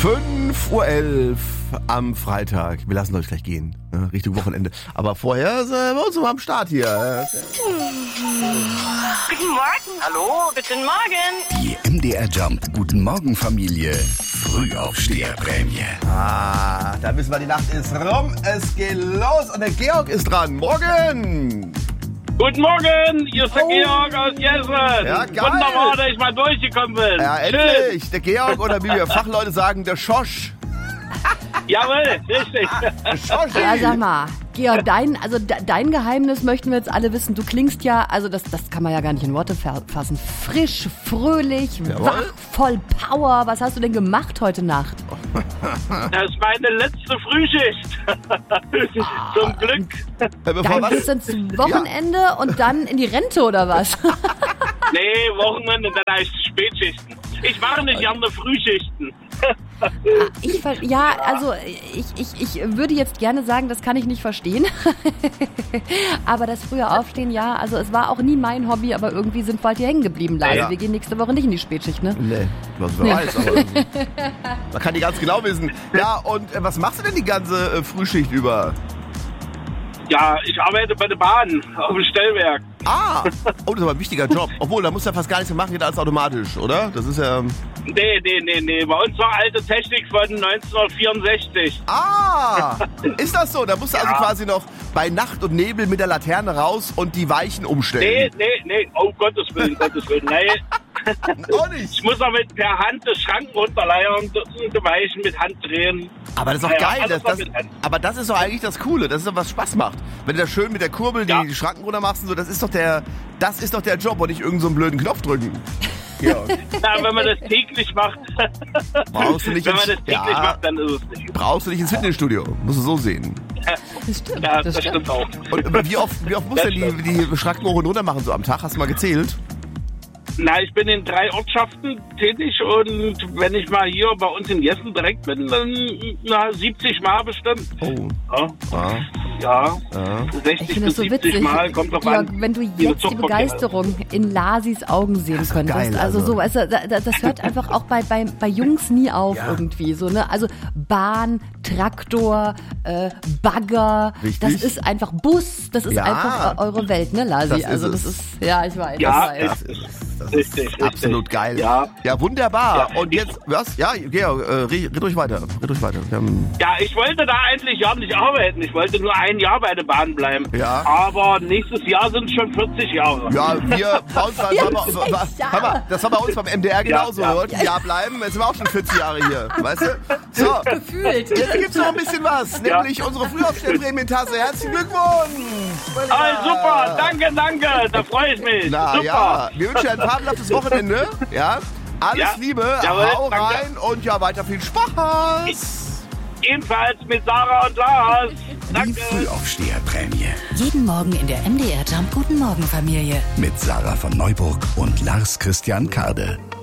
5:11 Uhr am Freitag. Wir lassen euch gleich gehen, ne? Richtung Wochenende. Aber vorher sind wir uns mal am Start hier. Guten Morgen. Hallo, guten Morgen. Die MDR Jump Guten Morgen Familie Frühaufsteherprämie. Da wissen wir, die Nacht ist rum. Es geht los und der Georg ist dran. Morgen! Guten Morgen, hier ist der Georg aus Jessen. Ja, geil. Wunderbar, dass ich mal durchgekommen bin. Ja, Schön. endlich. Der Georg oder wie wir Fachleute sagen, der Schosch. Jawohl, richtig. Schoschi. Ja, sag mal, Georg, dein Geheimnis möchten wir jetzt alle wissen. Du klingst ja, also das kann man ja gar nicht in Worte fassen. Frisch, fröhlich, Jawohl. wach, voll Power. Was hast du denn gemacht heute Nacht? Das ist meine letzte Frühschicht. Zum Glück. Dann geht's ins Wochenende und dann in die Rente oder was? Nee, Wochenende, dann heißt es Spätschichten. Ich mache nicht gerne Frühschichten. Ich würde jetzt gerne sagen, das kann ich nicht verstehen. Aber das frühe Aufstehen, ja, also es war auch nie mein Hobby, aber irgendwie sind wir halt hier hängen geblieben leider. Ja. Wir gehen nächste Woche nicht in die Spätschicht, ne? Nee, wer weiß, aber man kann die ganz genau wissen. Ja, und was machst du denn die ganze Frühschicht über? Ja, ich arbeite bei der Bahn auf dem Stellwerk. Oh, das ist aber ein wichtiger Job. Obwohl, da musst du ja fast gar nichts mehr machen, geht alles automatisch, oder? Das ist ja... Nee. Bei uns war alte Technik von 1964. Ist das so? Da musst du also quasi noch bei Nacht und Nebel mit der Laterne raus und die Weichen umstellen. Nee. Oh, Gottes Willen. Nee. Auch nicht. Ich muss auch per Hand die Schranken runterleiern und die Weichen mit Hand drehen. Aber das ist doch geil. alles mit Hand. Aber das ist doch eigentlich das Coole. Das ist doch, was Spaß macht. Wenn du da schön mit der Kurbel die Schranken runter machst und so, das ist doch der Job und nicht irgend so einen blöden Knopf drücken. Ja. Na, wenn man das täglich macht. Brauchst du nicht wenn man das täglich macht, dann ist es nicht. Brauchst du nicht ins Fitnessstudio. Musst du so sehen. Das stimmt. Ja, das stimmt auch. Und wie oft musst du denn die Schranken hoch und runter machen so am Tag? Hast du mal gezählt? Na, ich bin in 3 Ortschaften tätig und wenn ich mal hier bei uns in Jessen direkt bin, dann 70 Mal bestimmt. Oh. Ja. Ich 60 finde bis das so 70 witzig, Mal, kommt drauf Georg, an. wenn du wie jetzt die Zuchtbock Begeisterung in Lasis Augen sehen Das ist könntest. geil, also also. so, weißt du, das hört einfach auch bei Jungs nie auf irgendwie. So, ne? Also Bahn, Traktor, Bagger, Richtig. das ist einfach Bus, das ist Ja. einfach eure Welt, ne, Lasi? Das also ist das es. ist, ja, ich weiß. Ja, ich weiß. Das Richtig. ist absolut geil. Ja. Wunderbar. Ja. Und jetzt, was? Ja, Georg, red ruhig weiter. Wir haben, Ja, ich wollte da eigentlich ja nicht arbeiten. Ich wollte nur ein Jahr bei der Bahn bleiben. Ja. Aber nächstes Jahr sind es schon 40 Jahre. ja, wir bei uns, hör mal, das war bei uns beim MDR genauso. Ja. Wir wollten ein Jahr bleiben, jetzt sind wir auch schon 40 Jahre hier. Weißt du? So, Gefühlt. jetzt gibt's noch ein bisschen was, nämlich unsere Frühaufsteherprämientasse. Herzlichen Glückwunsch! Super, danke, da freue ich mich. Na Super. ja, wir wünschen dir ein fabelhaftes Wochenende. Ja, alles Ja. Liebe, Jawohl, hau danke. rein und ja, weiter viel Spaß. Ebenfalls mit Sarah und Lars. Die Danke. Frühaufsteherprämie Jeden Morgen in der MDR Jump Guten Morgen Familie. mit Sarah von Neuburg und Lars Christian Karde.